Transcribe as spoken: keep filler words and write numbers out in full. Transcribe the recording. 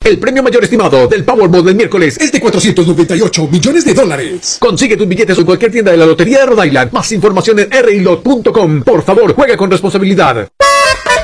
El premio mayor estimado del Powerball del miércoles es de cuatrocientos noventa y ocho millones de dólares. Consigue tus billetes en cualquier tienda de la Lotería de Rhode Island. Más información en r i lot punto com. Por favor, juega con responsabilidad.